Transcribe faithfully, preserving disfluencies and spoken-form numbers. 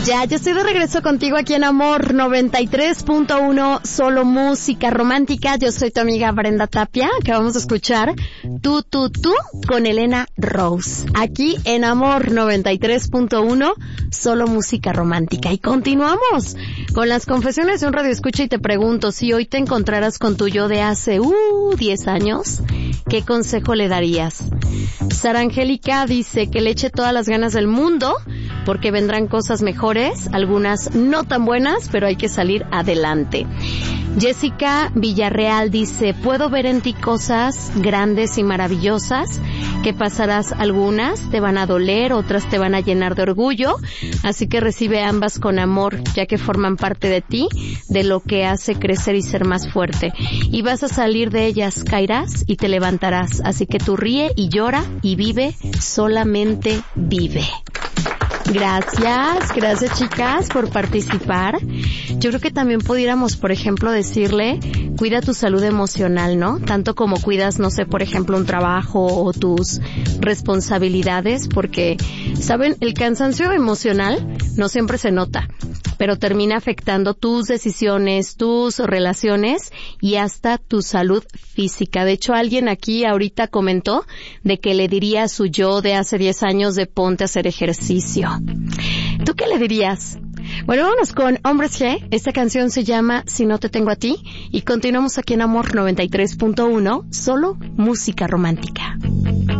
Ya, yo estoy de regreso contigo aquí en Amor noventa y tres punto uno, solo música romántica. Yo soy tu amiga Brenda Tapia, que vamos a escuchar Tú, Tú, Tú con Elena Rose. Aquí en Amor noventa y tres punto uno, solo música romántica. Y continuamos con las confesiones de un radioescucha y te pregunto, si hoy te encontraras con tu yo de hace, uh, diez años, ¿qué consejo le darías? Sara Angélica dice que le eche todas las ganas del mundo porque vendrán cosas mejores, algunas no tan buenas, pero hay que salir adelante. Jessica Villarreal dice, puedo ver en ti cosas grandes y maravillosas, que pasarás algunas, te van a doler, otras te van a llenar de orgullo, así que recibe ambas con amor, ya que forman parte de ti, de lo que hace crecer y ser más fuerte. Y vas a salir de ellas, caerás y te levantarás, así que tú ríe y llora y vive, solamente vive. Gracias, gracias chicas por participar. Yo creo que también pudiéramos, por ejemplo, decirle, cuida tu salud emocional, ¿no? Tanto como cuidas, no sé, por ejemplo, un trabajo o tus responsabilidades, porque, ¿saben? El cansancio emocional no siempre se nota, pero termina afectando tus decisiones, tus relaciones y hasta tu salud física. De hecho, alguien aquí ahorita comentó de que le diría a su yo de hace diez años de ponte a hacer ejercicio. ¿Tú qué le dirías? Bueno, vámonos con Hombres G. Esta canción se llama Si no te tengo a ti y continuamos aquí en Amor noventa y tres punto uno, solo música romántica.